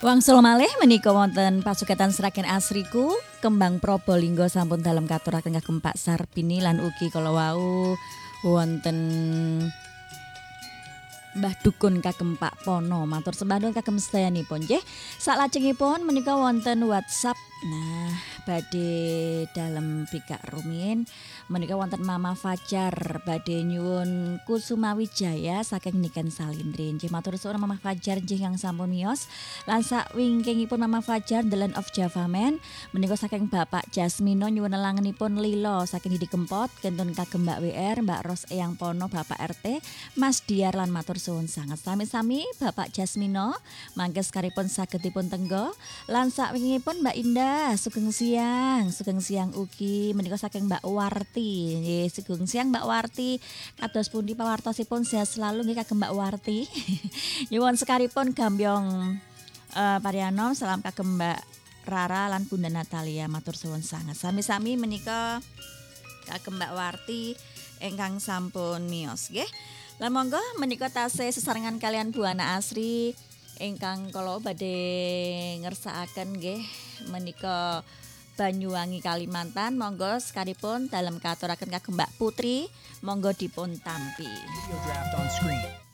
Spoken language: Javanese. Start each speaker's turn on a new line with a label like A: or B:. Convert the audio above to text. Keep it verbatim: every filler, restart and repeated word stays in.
A: Wangsul malih menika wonten pasukatan Sragen Asriku Kembang Probolinggo sampun dalem katuraken kagem Pak Sarbini lan ugi kala wau wonten Mbah Dukun kagem Pak Pono matur sembah nuwun kagem sedayanipun nggih. Salajengipun menika wonten WhatsApp. Nah, badhe dalem bikak rumiyin menika wonten Mama Fajar badhe nyuwun Kusuma Wijaya saking Niken Salindri. Nggih matur suwun Mama Fajar nggih kang sampun miyos. Lan sakwingkingipun Mama Fajar The Land of Java Man menika saking Bapak Jasmino nyuwun lelangenipun Lilo saking Didi Kempot kentun kagem Mbak W R, Mbak Ros Eyang Pono, Bapak R T, Mas Diar lan matur suwun sanget sami-sami Bapak Jasmino mangke sekaripun saged dipun tenggo lan sakwingipun Mbak Indah sugeng siang sugeng siang ugi menika saking Mbak Warti nggih sugeng siang Mbak Warti kados pundi pawartosipun sehat selalu nggih kagem Mbak Warti nyuwun sekaripun gambyong uh, Parianom salam kagem Mbak Rara lan Bunda Natalia matur suwun sanget sami-sami menika kagem Mbak Warti ingkang sampun miyos nggih. Lah monggo menika tasih sesarengan kalian Bu Ana Asri ingkang kala badhe ngersakaken nggih menika Banyuwangi Kalimantan monggo sekalipun dalem katuraken kagem Mbak Putri monggo dipun tampi.